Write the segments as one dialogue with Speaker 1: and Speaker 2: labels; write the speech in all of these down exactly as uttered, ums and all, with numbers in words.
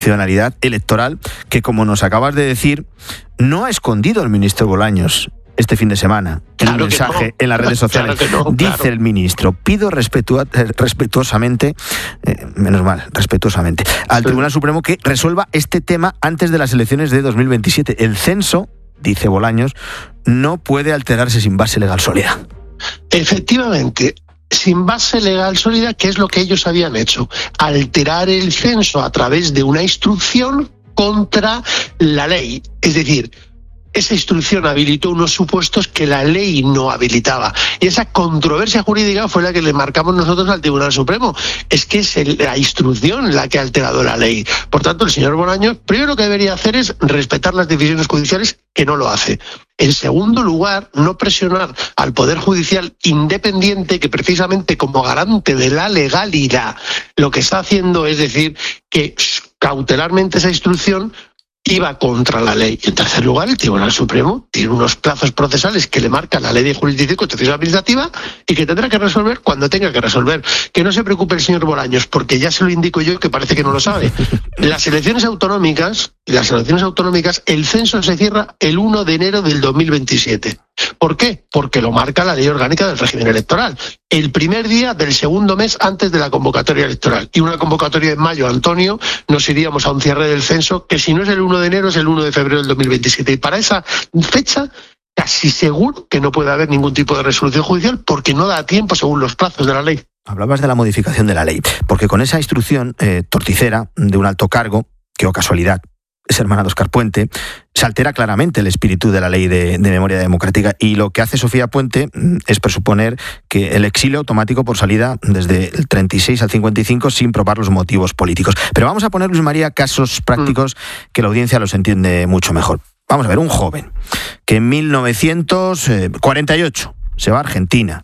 Speaker 1: condicionalidad electoral que, como nos acabas de decir, no ha escondido el ministro Bolaños este fin de semana. En
Speaker 2: claro
Speaker 1: un mensaje
Speaker 2: no.
Speaker 1: en las redes sociales.
Speaker 2: Claro no,
Speaker 1: Dice
Speaker 2: claro.
Speaker 1: el ministro: pido respetua- respetuosamente, eh, menos mal, respetuosamente, al
Speaker 2: Sí.
Speaker 1: Tribunal Supremo que resuelva este tema antes de las elecciones de dos mil veintisiete. El censo, dice Bolaños, no puede alterarse sin base legal sólida.
Speaker 2: Efectivamente, sin base legal sólida, ¿qué es lo que ellos habían hecho? Alterar el censo a través de una instrucción contra la ley. Es decir, esa instrucción habilitó unos supuestos que la ley no habilitaba. Y esa controversia jurídica fue la que le marcamos nosotros al Tribunal Supremo. Es que es el, la instrucción la que ha alterado la ley. Por tanto, el señor Bolaños, primero lo que debería hacer es respetar las decisiones judiciales, que no lo hace. En segundo lugar, no presionar al Poder Judicial independiente, que precisamente como garante de la legalidad lo que está haciendo es decir que cautelarmente esa instrucción iba contra la ley. Y en tercer lugar, el Tribunal Supremo tiene unos plazos procesales que le marca la Ley de Jurisdicción y Contencioso Administrativa y que tendrá que resolver cuando tenga que resolver. Que no se preocupe el señor Bolaños, porque ya se lo indico yo, que parece que no lo sabe. Las elecciones autonómicas, las elecciones autonómicas, el censo se cierra el uno de enero del dos mil veintisiete. ¿Por qué? Porque lo marca la Ley Orgánica del Régimen Electoral. El primer día del segundo mes antes de la convocatoria electoral. Y una convocatoria en mayo, Antonio, nos iríamos a un cierre del censo que si no es el uno de enero es el uno de febrero del dos mil veintisiete. Y para esa fecha casi seguro que no puede haber ningún tipo de resolución judicial porque no da tiempo según los plazos de la ley.
Speaker 1: Hablabas de la modificación de la ley, porque con esa instrucción eh, torticera de un alto cargo, que o casualidad es hermana de Óscar Puente, se altera claramente el espíritu de la ley de, de memoria democrática, y lo que hace Sofía Puente es presuponer que el exilio automático por salida desde el treinta y seis al cincuenta y cinco sin probar los motivos políticos. Pero vamos a poner, Luis María, casos prácticos que la audiencia los entiende mucho mejor. Vamos a ver, un joven que en mil novecientos cuarenta y ocho se va a Argentina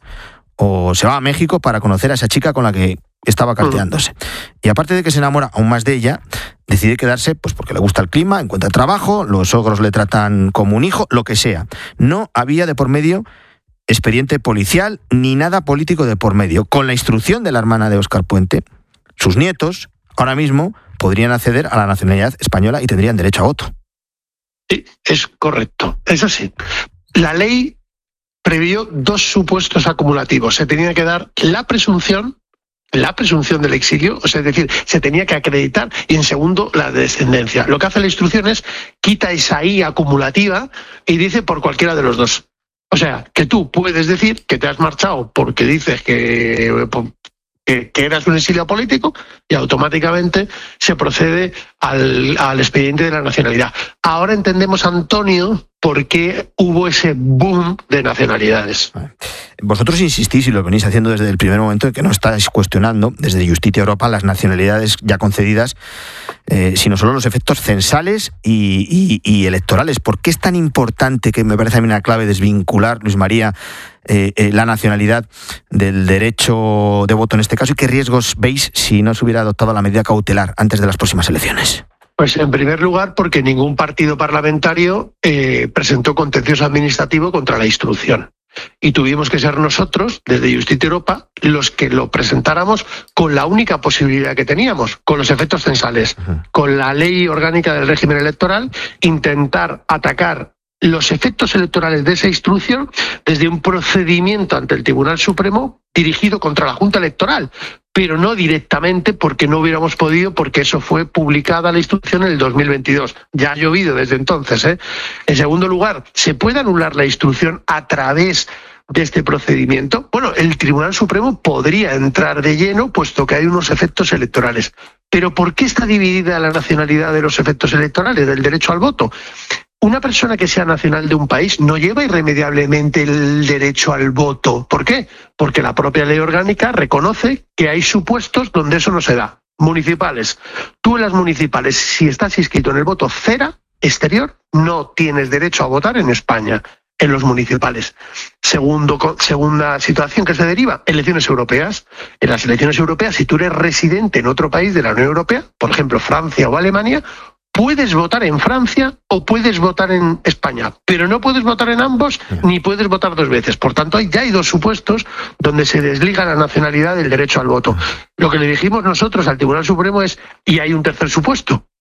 Speaker 1: o se va a México para conocer a esa chica con la que estaba carteándose. Y aparte de que se enamora aún más de ella, decide quedarse pues porque le gusta el clima, encuentra trabajo, los sogros le tratan como un hijo, lo que sea. No había de por medio expediente policial ni nada político de por medio. Con la instrucción de la hermana de Óscar Puente, sus nietos ahora mismo podrían acceder a la nacionalidad española y tendrían derecho a voto.
Speaker 2: Sí, es correcto. Eso sí. La ley previó dos supuestos acumulativos. Se tenía que dar la presunción la presunción del exilio, o sea, es decir, se tenía que acreditar, y en segundo, la descendencia. Lo que hace la instrucción es quita esa I acumulativa y dice por cualquiera de los dos. O sea, que tú puedes decir que te has marchado porque dices que, que, que eras un exilio político y automáticamente se procede al, al expediente de la nacionalidad. Ahora entendemos, Antonio, por qué hubo ese boom de nacionalidades.
Speaker 1: Vosotros insistís, y lo venís haciendo desde el primer momento, en que no estáis cuestionando desde Justicia Europa las nacionalidades ya concedidas, eh, sino solo los efectos censales y, y, y electorales. ¿Por qué es tan importante, que me parece a mí una clave, desvincular, Luis María, eh, eh, la nacionalidad del derecho de voto en este caso? ¿Y qué riesgos veis si no se hubiera adoptado la medida cautelar antes de las próximas elecciones?
Speaker 2: Pues en primer lugar porque ningún partido parlamentario eh, presentó contencioso administrativo contra la instrucción. Y tuvimos que ser nosotros, desde Justicia Europa, los que lo presentáramos con la única posibilidad que teníamos, con los efectos censales, uh-huh. con la ley orgánica del régimen electoral, intentar atacar los efectos electorales de esa instrucción desde un procedimiento ante el Tribunal Supremo dirigido contra la Junta Electoral, pero no directamente porque no hubiéramos podido, porque eso fue publicada la instrucción en el dos mil veintidós. Ya ha llovido desde entonces, ¿eh? En segundo lugar, ¿se puede anular la instrucción a través de este procedimiento? Bueno, el Tribunal Supremo podría entrar de lleno, puesto que hay unos efectos electorales. Pero ¿por qué está dividida la nacionalidad de los efectos electorales, del derecho al voto? Una persona que sea nacional de un país no lleva irremediablemente el derecho al voto. ¿Por qué? Porque la propia ley orgánica reconoce que hay supuestos donde eso no se da. Municipales. Tú en las municipales, si estás inscrito en el voto cera exterior, no tienes derecho a votar en España, en los municipales. Segundo, segunda situación que se deriva, elecciones europeas. En las elecciones europeas, si tú eres residente en otro país de la Unión Europea, por ejemplo Francia o Alemania, puedes votar en Francia o puedes votar en España, pero no puedes votar en ambos ni puedes votar dos veces. Por tanto, ya hay dos supuestos donde se desliga la nacionalidad del derecho al voto. Lo que le dijimos nosotros al Tribunal Supremo es, y hay un tercer supuesto,